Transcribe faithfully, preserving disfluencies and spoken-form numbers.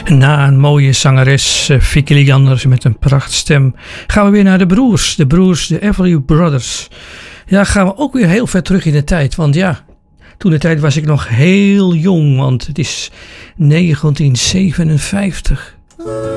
Na een mooie zangeres, uh, Vicky Leanders met een prachtstem, gaan we weer naar de broers. De broers, de Everly Brothers. Ja, gaan we ook weer heel ver terug in de tijd. Want ja, toen de tijd was ik nog heel jong, want het is negentien zevenenvijftig.